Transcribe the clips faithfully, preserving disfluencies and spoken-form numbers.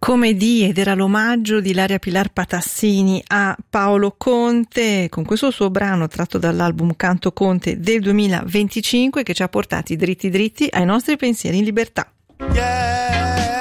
Come di ed era l'omaggio di Ilaria Pilar Patassini a Paolo Conte con questo suo brano tratto dall'album Canto Conte del duemilaventicinque che ci ha portati dritti dritti ai nostri pensieri in libertà. Yeah.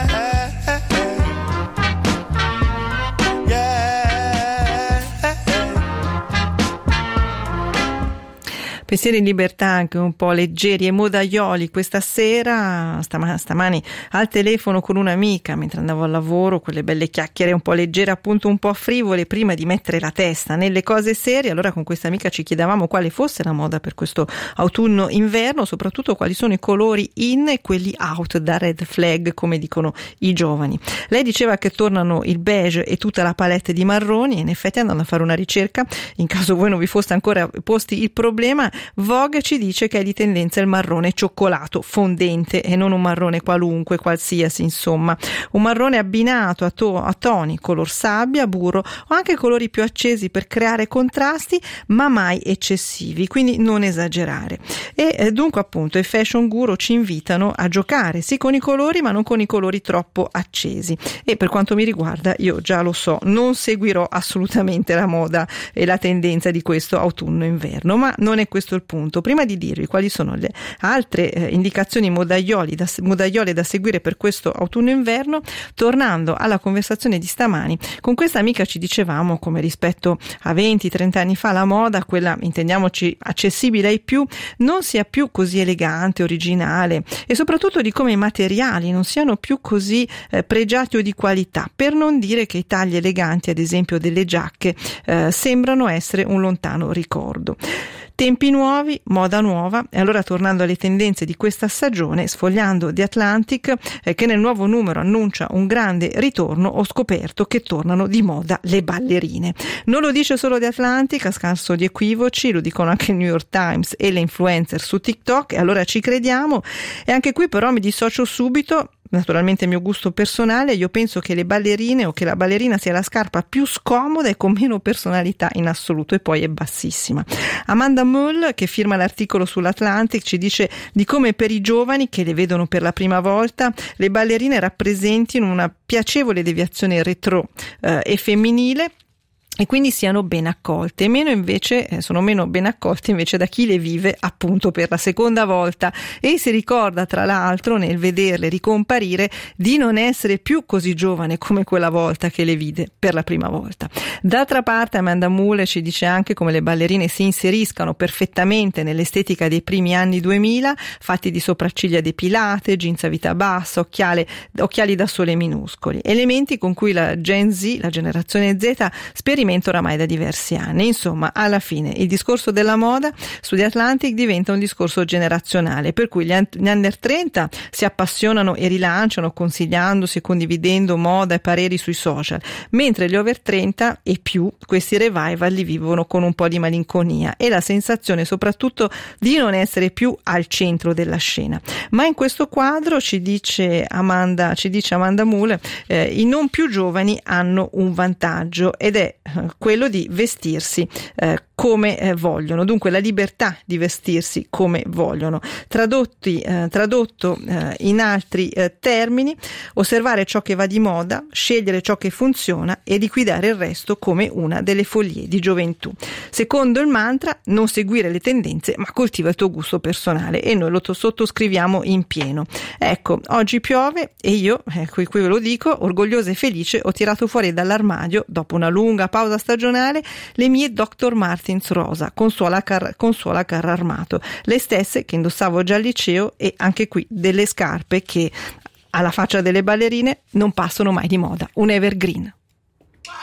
Pensieri in libertà anche un po' leggeri e modaioli questa sera, stama, stamani al telefono con un'amica mentre andavo al lavoro, quelle belle chiacchiere un po' leggere, appunto un po' frivole prima di mettere la testa nelle cose serie. Allora con questa amica ci chiedevamo quale fosse la moda per questo autunno-inverno, soprattutto quali sono i colori in e quelli out da red flag, come dicono i giovani. Lei diceva che tornano il beige e tutta la palette di marroni, e in effetti andando a fare una ricerca, in caso voi non vi foste ancora posti il problema, Vogue ci dice che è di tendenza il marrone cioccolato fondente e non un marrone qualunque, qualsiasi, insomma. Un marrone abbinato a, to- a toni color sabbia, burro o anche colori più accesi per creare contrasti, ma mai eccessivi, quindi non esagerare. E eh, dunque appunto i fashion guru ci invitano a giocare sì con i colori, ma non con i colori troppo accesi. E per quanto mi riguarda, io già lo so, non seguirò assolutamente la moda e la tendenza di questo autunno-inverno, ma non è questo il punto. Prima di dirvi quali sono le altre eh, indicazioni modaioli da, modaiole da seguire per questo autunno-inverno, tornando alla conversazione di stamani, con questa amica ci dicevamo come rispetto a venti trenta anni fa la moda, quella intendiamoci accessibile ai più, non sia più così elegante, originale, e soprattutto di come i materiali non siano più così eh, pregiati o di qualità, per non dire che i tagli eleganti, ad esempio delle giacche, eh, sembrano essere un lontano ricordo. Tempi nuovi, moda nuova, e allora tornando alle tendenze di questa stagione, sfogliando The Atlantic, eh, che nel nuovo numero annuncia un grande ritorno, ho scoperto che tornano di moda le ballerine. Non lo dice solo The Atlantic, a scanso di equivoci, lo dicono anche il New York Times e le influencer su TikTok, e allora ci crediamo. E anche qui però mi dissocio subito. Naturalmente il mio gusto personale, io penso che le ballerine o che la ballerina sia la scarpa più scomoda e con meno personalità in assoluto, e poi è bassissima. Amanda Mull, che firma l'articolo sull'Atlantic, ci dice di come per i giovani che le vedono per la prima volta le ballerine rappresentino una piacevole deviazione retro eh, e femminile, e quindi siano ben accolte, meno invece eh, sono meno ben accolte invece da chi le vive appunto per la seconda volta, e si ricorda tra l'altro nel vederle ricomparire di non essere più così giovane come quella volta che le vide per la prima volta. D'altra parte Amanda Muller ci dice anche come le ballerine si inseriscano perfettamente nell'estetica dei primi anni duemila, fatti di sopracciglia depilate, jeans a vita bassa, occhiali, occhiali da sole minuscoli, elementi con cui la Gen Z, la generazione Z, sperimenta oramai da diversi anni. Insomma, alla fine il discorso della moda su The Atlantic diventa un discorso generazionale, per cui gli under trenta si appassionano e rilanciano consigliandosi e condividendo moda e pareri sui social, mentre gli over trenta e più questi revival li vivono con un po' di malinconia e la sensazione soprattutto di non essere più al centro della scena. Ma in questo quadro, ci dice Amanda, ci dice Amanda Muller, eh, i non più giovani hanno un vantaggio, ed è quello di vestirsi eh, come eh, vogliono, dunque la libertà di vestirsi come vogliono. Tradotti, eh, tradotto eh, in altri eh, termini, osservare ciò che va di moda, scegliere ciò che funziona e liquidare il resto come una delle follie di gioventù. Secondo il mantra, non seguire le tendenze ma coltiva il tuo gusto personale, e noi lo sottoscriviamo in pieno. Ecco, oggi piove e io, eh, qui, qui ve lo dico, orgogliosa e felice, ho tirato fuori dall'armadio, dopo una lunga pausa stagionale, le mie doctor Martens rosa con suola, car- con suola carro armato, le stesse che indossavo già al liceo, e anche qui delle scarpe che alla faccia delle ballerine non passano mai di moda, un evergreen.